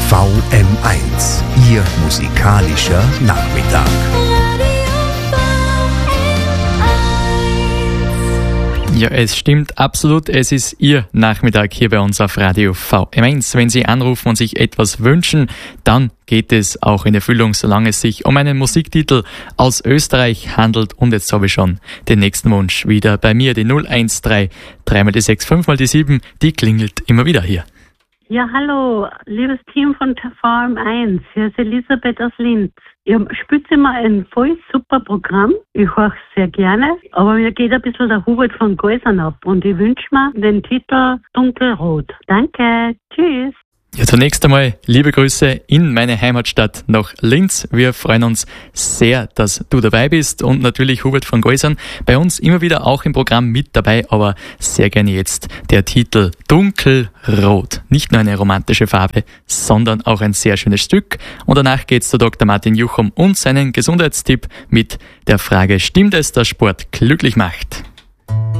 VM1, Ihr musikalischer Nachmittag. Ja, es stimmt absolut. Es ist Ihr Nachmittag hier bei uns auf Radio VM1. Wenn Sie anrufen und sich etwas wünschen, dann geht es auch in Erfüllung, solange es sich um einen Musiktitel aus Österreich handelt. Und jetzt habe ich schon den nächsten Wunsch wieder bei mir. Die 013, 3 die 6, 5 die 7, die klingelt immer wieder hier. Ja, hallo, liebes Team von VM1. Hier ist Elisabeth aus Linz. Ihr spielt immer ein voll super Programm. Ich höre es sehr gerne. Aber mir geht ein bisschen der Hubert von Geusern ab. Und ich wünsche mir den Titel Dunkelrot. Danke. Tschüss. Ja, zunächst einmal liebe Grüße in meine Heimatstadt nach Linz. Wir freuen uns sehr, dass du dabei bist und natürlich Hubert von Geusern bei uns immer wieder auch im Programm mit dabei, aber sehr gerne jetzt der Titel Dunkelrot. Nicht nur eine romantische Farbe, sondern auch ein sehr schönes Stück. Und danach geht's zu Dr. Martin Juchum und seinen Gesundheitstipp mit der Frage, stimmt es, dass Sport glücklich macht?